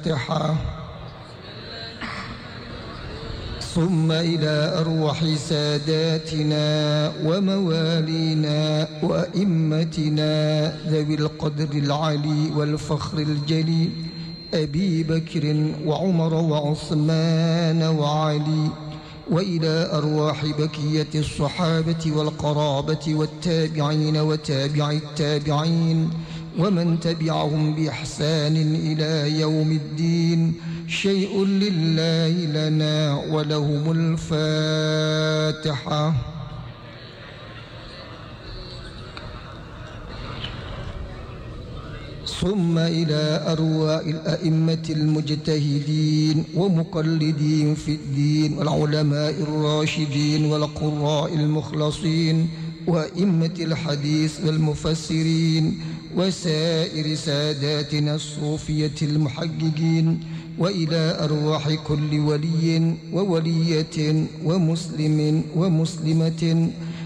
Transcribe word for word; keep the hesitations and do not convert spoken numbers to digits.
الفاتحة. ثم إلى أرواح ساداتنا وموالينا وأئمتنا ذوي القدر العلي والفخر الجلي، أبي بكر وعمر وعثمان وعلي، وإلى أرواح بقية الصحابة والقرابة والتابعين وتابع التابعين ومن تبعهم بإحسان إلى يوم الدين. شيء لله لنا ولهم الفاتحة. ثم إلى أرواح الأئمة المجتهدين ومقلدين في الدين والعلماء الراشدين والقراء المخلصين وأئمة الحديث والمفسرين وسائر ساداتنا الصوفية المحققين، وإلى أرواح كل ولي وولية ومسلم ومسلمة